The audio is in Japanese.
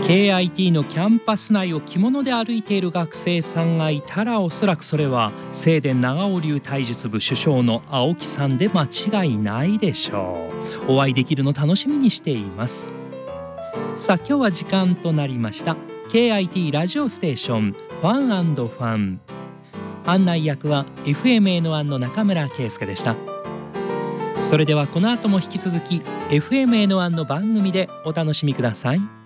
KIT のキャンパス内を着物で歩いている学生さんがいたら、おそらくそれは正殿長尾流体術部主将の青木さんで間違いないでしょう。お会いできるの楽しみにしています。さあ今日は時間となりました。 KIT ラジオステーションファン&ファン、案内役は FMN1 の中村圭介でした。それではこの後も引き続き FMN1 の番組でお楽しみください。